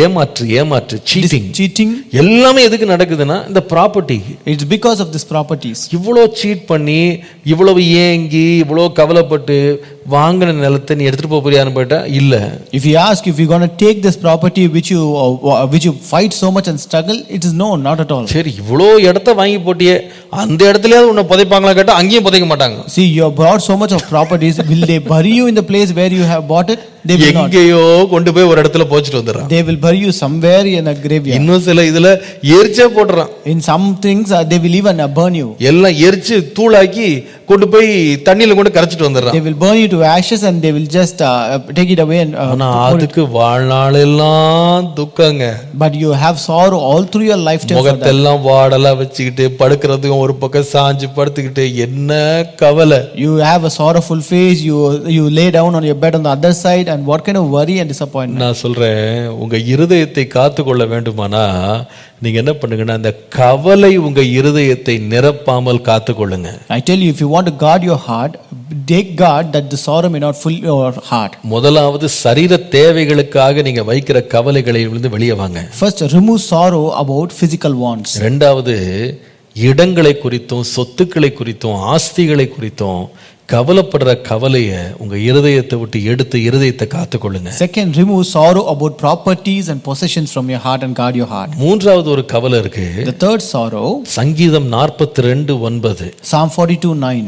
ஏமாற்று cheating. எல்லாமே எதுக்கு நடக்குதுன்னா இந்த property. It's because of this properties. இவ்வளோ சீட் பண்ணி, இவ்வளவு ஏங்கி, இவ்வளோ கவலைப்பட்டு வாங்கின நிலத்தை நீ எடுத்துட்டு போக போறியான்னு போயிட்டா இல்ல. If you ask if you're going to take this property which you fight so much and struggle, it is no, not at all. சரி, இவ்வளோ இடத்த வாங்கி போட்டியே, அந்த இடத்துலயாவது உன்னை புதைப்பாங்களா கேட்டா அங்கேயும் புதைக்க மாட்டாங்க. See, you have bought so much of properties. Will they bury you in the place where you have bought it? They will not. எங்கேயோ கொண்டு போய் ஒரு இடத்துல போச்சிட்டு வந்துறான். They will bury you somewhere in a graveyard. இன்னும் சில இதுல எரிச்சே போடுறான். In some things they will even burn you. எல்லாம் எரிச்சு தூளாக்கி கொண்டு போய் தண்ணியில கொண்டு கரைச்சிட்டு வந்துறான். They will burn you to ashes and they will just take it away and ஆனா அதுக்கு வாழ்நாள் எல்லாம் துக்கங்க. But you have sorrow all through your lifetime. முகத்தெல்லாம் வாடலா வச்சுக்கிட்டு படுக்கிறதுக்கும் ஒரு பக்கம் சாஞ்சு படுத்துக்கிட்டு என்ன கவலை. You have a sorrowful face. You lay down on your bed on the other side, and what kind of worry and disappointment. நான் சொல்றேன், உங்க இருதயத்தை காத்துக்கொள்ள வேண்டுமானா நீங்க என்ன பண்ணுங்கன்னா அந்த கவலை உங்க இருதயத்தை நிரப்பாமல் காத்துக்கொள்ளுங்க. I tell you, if you want to guard your heart, take guard that the sorrow may not fill your heart. முதலாவது சரீர தேவைகளுக்காக நீங்க வைக்கிற கவலைகளை இருந்து வெளியே வாங்க. First, remove sorrow about physical wants. இரண்டாவது இடங்களை குறித்தும் சொத்துக்களை குறித்தும் ஆஸ்திகளை குறித்தும் கவலைப்படுற கவலைய உங்க இருதயத்தை விட்டு எடுத்து இருதயத்தை காத்துக்கொள்ளுங்க. Second, remove sorrow about properties and possessions from your heart and guard your heart. மூன்றாவது ஒரு கவலை இருக்கு. The third sorrow, சங்கீதம் 42:9. Psalm 42:9.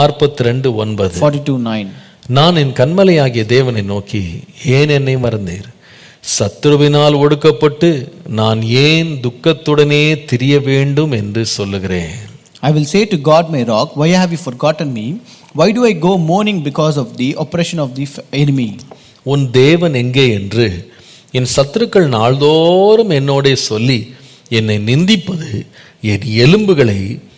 42:9. 42:9. நான் என் கன்மலையாகிய தேவனை நோக்கி ஏன் என்னை மறந்தீர்? சத்துருவினால் ஒடுக்கப்பட்டு நான் ஏன் துக்கத்துடனே திரிய வேண்டும் என்று சொல்லுகிறேன். I will say to God my rock, why have you forgotten me? Why do I go mourning because of the oppression of the enemy? உன் தேவன் எங்கே என்று என் சத்துருக்கள் நாள்தோறும் என்னோடே சொல்லி என்னை நிந்திப்பது என் எலும்புகளை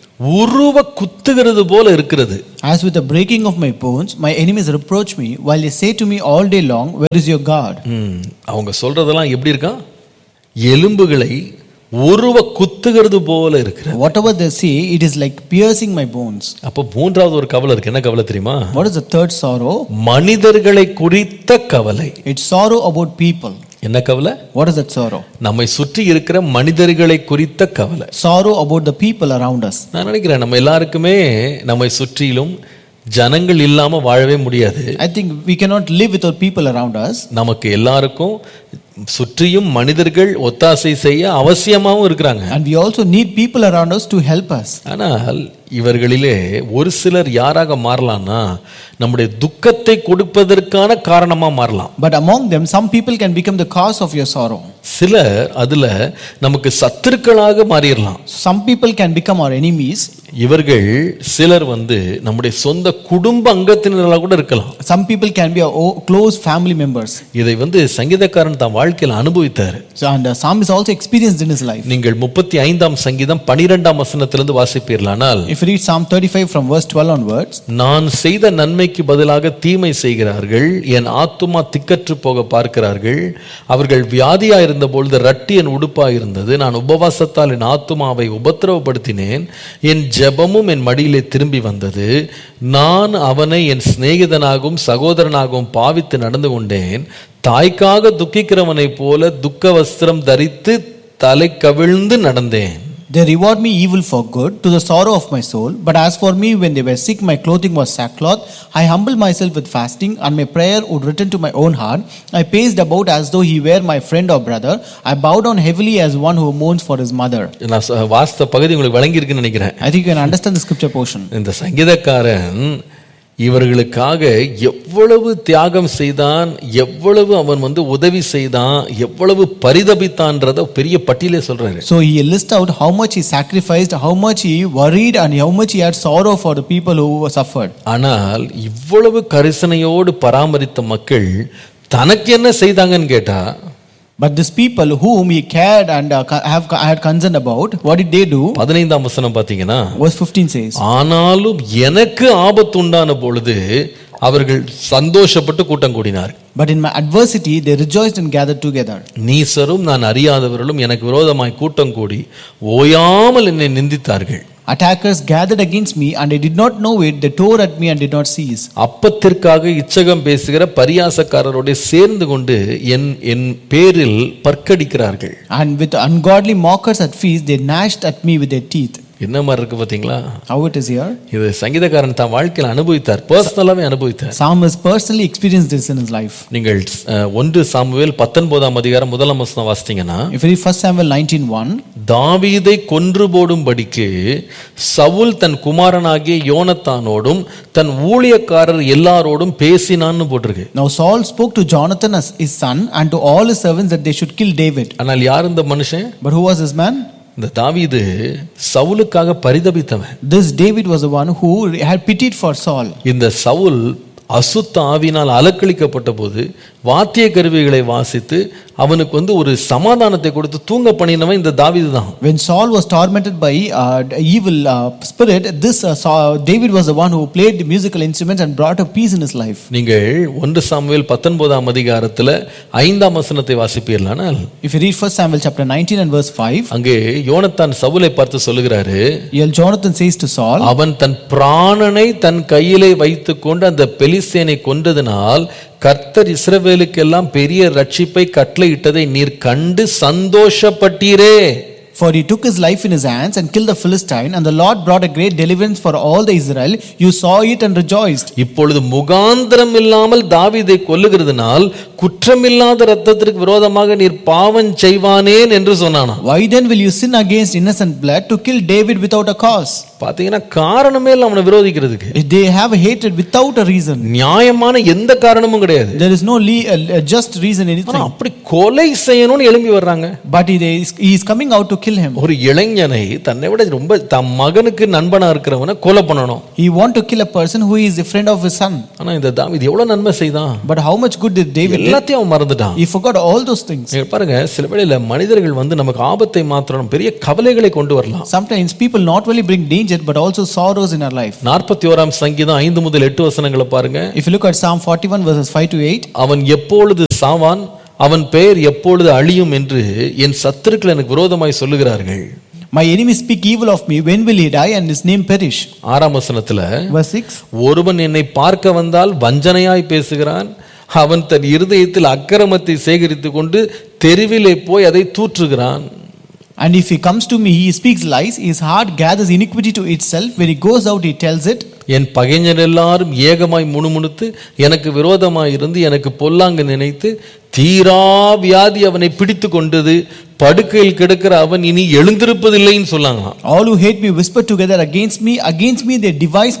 உருவ குத்துகிறது போல இருக்கிறது. As with the breaking of my bones, my enemies reproach me, while they say to me all day long, where is your God? அவங்க சொல்றதெல்லாம் எப்படி இருக்கா? எலும்புகளை உருவ குத்துகிறது போல இருக்கிறது. Whatever they say, it is like piercing my bones. அப்ப மூன்றாவது ஒரு கவலை இருக்கு. என்ன கவலை தெரியுமா? What is the third sorrow? மனிதர்களை குறித்த கவலை. It's sorrow about people. என்ன கவலை? What is that sorrow? நம்மை சுற்றி இருக்கிற மனிதர்களை குறித்த கவலை. Sorrow about the people around us. நான் நினைக்கிறேன் நம்ம எல்லாருக்குமே நம்மை சுற்றிலும் ஜனங்கள் இல்லாம வாழவே முடியாது. I think we cannot live without people around us. நமக்கு எல்லாருக்கும் சுற்றியும் மனிதர்கள் ஒத்தாசை செய்ய அவசியமாவும் இருக்கிறாங்க. And we also need people around us to help us. ஆனால் இவர்களிலே ஒரு சிலர் யாராக மாறலாம்னா நம்முடைய துக்கத்தை கொடுப்பதற்கான காரணமா மாறலாம். But among them, some people can become the cause of your sorrow. சிலர் அதுல நமக்கு சத்துருக்களாக மாறிடலாம். Some people can become our enemies. இவர்கள் சிலர் நம்முடைய சொந்த குடும்ப அங்கத்தினர்களாக கூட இருக்கலாம். Some people can be our close family members. இதை சங்கீதக்காரன் தான் வாழ்க்கையில் அனுபவித்தார். So, and the psalmist also experienced in his life. நீங்கள் 35ஆம் சங்கீதம் 12ஆம் வசனத்திலிருந்து வாசிப்பீர்களானால், if you read Psalm 35 from verse 12 onwards, நான் செய்த நன்மைக்கு பதிலாக தீமை செய்கிறார்கள், என் ஆத்துமா திக்கற்று போக பார்க்கிறார்கள். அவர்கள் வியாதியா இருந்த பொழுது ரட்டி என் உடுப்பா இருந்தது. நான் உபவாசத்தால் என் ஆத்துமாவை உபத்திரவப்படுத்தினேன். என் ஜெபமும் என் மடியிலே திரும்பி வந்தது. நான் அவனை என் சிநேகிதனாகவும் சகோதரனாகவும் பாவித்து நடந்து கொண்டேன். தாய்க்காக துக்கிக்கிறவனை போல துக்க வஸ்திரம் தரித்து தலை கவிழ்ந்து நடந்தேன். they reward me evil for good, to the sorrow of my soul. But as for me, when they were sick, my clothing was sackcloth. I humbled myself with fasting, and my prayer would return to my own heart. I paced about as though he were my friend or brother. I bowed down heavily as one who mourns for his mother. நான் வாஸ்த பகுதி உங்களுக்கு வழங்கி இருக்குன்னு நினைக்கிறேன். I think you can understand the scripture portion. இந்த சங்கீதக்காரன் இவர்களுக்காக எவ்வளவு தியாகம் செய்தான், எவ்வளவு அவன் உதவி செய்தான், எவ்வளவு பரிதபித்தான்றத பெரிய பட்டியலே சொல்றாரு. So he lists out how much he sacrificed, how much he worried, and how much he had sorrow for the people who suffered. ஆனால் இவ்வளவு கரிசனையோடு பராமரித்த மக்கள் தனக்கு என்ன செய்தாங்கன்னு கேட்டா, but these people whom he cared and had concern about, what did they do? 15ஆம் வசனம் பாத்தீங்கன்னா, verse 15 says, ஆனாலும் எனக்கு ஆபத்து உண்டான பொழுது அவர்கள் சந்தோஷப்பட்டு கூட்டம் கூடினார். but in my adversity they rejoiced and gathered together. நீசரும் நான் அறியாதவர்களும் எனக்கு விரோதமாய் கூட்டம் கூடி ஓயாமல் என்னை நிந்தித்தார்கள். Attackers gathered against me, and I did not know it. They tore at me and did not cease. அப்பத்திற்காக இச்சகம் பேசுகிற பரியாசக்காரரோடு சேர்ந்து கொண்டு என் பேரில் பற்கடிக்கிறார்கள். And with ungodly mockers at feast, they gnashed at me with their teeth. என்ன மாதிரி இருக்கு பாத்தீங்களா? How it is here? இது சங்கீதக்காரன் தான் வாழ்க்கையில் அனுபவித்தார், பர்சனலாவே அனுபவித்தார். Psalmist personally experienced this in his life. நீங்கள் 1 சாமுவேல் 19ஆம் அதிகாரம் 1ஆம் வசனம் வாசித்தீங்கன்னா, if you read 1 Samuel 19:1, தாவீதை கொன்று போடும்படிக்கு சவுல் தன் குமாரனாகிய யோனத்தானோடும் தன் ஊழியக்காரர் எல்லாரோடும் பேசினான்னு போட்டிருக்கு. Now Saul spoke to Jonathan as his son and to all his servants that they should kill David. ஆனால் யார் இந்த மனுஷன்? But who was this man? இந்த தாவீது சவுலுக்காக பரிதபித்தவன். This David was the one who had pitied for Saul. இந்த சவுல் அசுத்த ஆவியினால் அலக்களிக்கப்பட்ட போது வாத்திய கருவிகளை வாசித்து அவனுக்கு ஒரு சமாதானத்தை கொடுத்து தூங்க பண்ணினவன் இந்த தாவீது தான். When Saul was tormented by evil spirit, David was the one who played the musical instruments and brought a peace in his life. நீங்கள் 1 சாமுவேல் 19ஆம் அதிகாரத்துல 5ஆம் வசனத்தை வாசிப்பீர்களானால், if you read 1 Samuel chapter 19 and verse 5, அங்கே யோனத்தான் சவுலை பார்த்து சொல்லுகிறாரு, Jonathan says to Saul, அவன் தன் பிராணனை தன் கையிலே வைத்துக்கொண்டு அந்த பெலிஸ்தியனை கொன்றதினால் கர்த்தர் இஸ்ரவேலுக்கெல்லாம் பெரிய ரட்சிப்பை கட்டளையிட்டதை நீர் கண்டு சந்தோஷப்பட்டீரே. For he took his life in his hands and killed the Philistine, and the Lord brought a great deliverance for all the Israel. You saw it and rejoiced. இப்பொழுது முகாந்திரம் இல்லாமல் தாவீதை கொல்லுகிறதுனால் குற்றமில்லாத இரத்தத்திற்கு விரோதமாக நீர் பாவம் செய்வானேன் என்று சொன்னானா. Why then will you sin against innocent blood to kill David without a cause? பாத்தீங்கன்னா காரணமே இல்ல அவனை விரோதிக்கிறதுக்கு. They have hatred without a reason. நியாயமான எந்த காரணமும் கிடையாது. There is no just reason anything. அப்படி கொலை செய்யணும்னு எழும்பி வர்றாங்க. But he is coming out to kill him. ஒரு இளைஞனை தன்னை விட ரொம்ப தம் மகனுக்கு நண்பனா இருக்கிறவனை கொலை பண்ணணும். He want to kill a person who is a friend of his son. ஆனா இந்த தாவீது எவ்வளவு நன்மை செய்தான். But how much good did David do? எல்லாத்தையும் அவன் மறந்துட்டான். He forgot all those things. பாருங்க, சில வேளையில மனிதர்கள் நமக்கு ஆபத்தை மாத்திரம் பெரிய கவலைகளை கொண்டு வரலாம். Sometimes people not only bring danger but also sorrows in our life. 41ஆம் சங்கீதம் 5 முதல் 8 வசனங்களை பாருங்க. If you look at Psalm 41 verses 5 to 8, அவன் எப்பொழுது சாவான், அவன் பெயர் எப்பொழுது அழியும் என்று என் சத்துருக்கள் எனக்கு விரோதமாய் சொல்லுகிறார்கள். My enemies speak evil of me. When will he die and his name perish? 6ஆம் வசனத்துல, verse 6, ஒருவன் என்னை பார்க்க வந்தால் வஞ்சனையாய் பேசுகிறான், அவன் தன் இருதயத்தில் அக்கிரமத்தை சேகரித்துக் கொண்டு தெருவிலே போய் அதை தூற்றுகிறான். And if he comes to me, he speaks lies. His heart gathers iniquity to itself. When he goes out, he tells it. என் பகைஞர் எல்லாரும் ஏகமாய் முணுமுணுத்து எனக்கு விரோதமாய் இருந்து எனக்கு பொல்லாங்கு நினைத்து தீரா வியாதி அவனை பிடித்து கொண்டது, படுக்கையில் கிடக்கிற அவன் இனி எழுந்திருப்பதில்லைன்னு சொன்னாங்க. All who hate me whisper together against me they devise